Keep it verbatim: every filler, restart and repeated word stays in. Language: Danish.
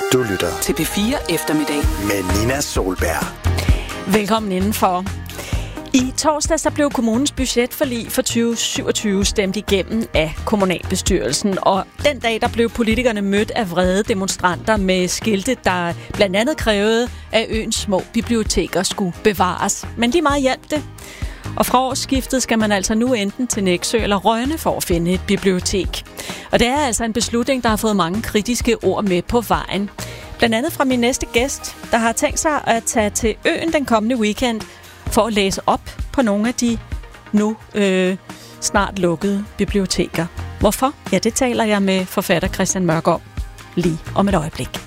Du lytter til P fire Eftermiddag med Nina Solberg. Velkommen indenfor. I torsdags der blev kommunens budgetforlig for tyve syvogtyve stemt igennem af kommunalbestyrelsen, og den dag der blev politikerne mødt af vrede demonstranter med skilte, der blandt andet krævede, at øens små biblioteker skulle bevares. Men de meget hjalp det. Og fra årsskiftet skal man altså nu enten til Nexø eller Rønne for at finde et bibliotek. Og det er altså en beslutning, der har fået mange kritiske ord med på vejen. Blandt andet fra min næste gæst, der har tænkt sig at tage til øen den kommende weekend for at læse op på nogle af de nu øh, snart lukkede biblioteker. Hvorfor? Ja, det taler jeg med forfatter Christian Mørk om lige om et øjeblik.